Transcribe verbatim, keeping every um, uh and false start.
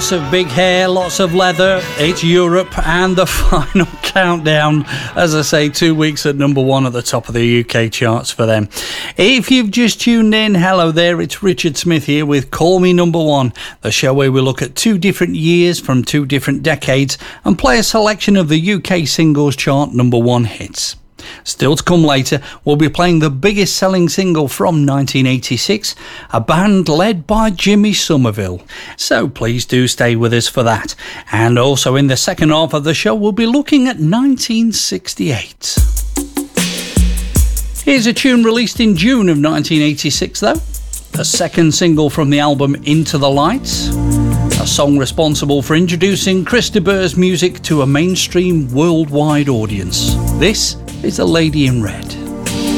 Lots of big hair, lots of leather. It's Europe and the final countdown. As I say, two weeks at number one at the top of the U K charts for them. If you've just tuned in, hello there, it's Richard Smith here with Call Me Number One, the show where we look at two different years from two different decades and play a selection of the U K singles chart number one hits. Still to come later, we'll be playing the biggest selling single from nineteen eighty-six, a band led by Jimmy Somerville. So please do stay with us for that. And also in the second half of the show, we'll be looking at nineteen sixty-eight. Here's a tune released in June of nineteen eighty-six though, a second single from the album Into the Lights, a song responsible for introducing Chris de Burgh's music to a mainstream worldwide audience. This is A Lady in Red.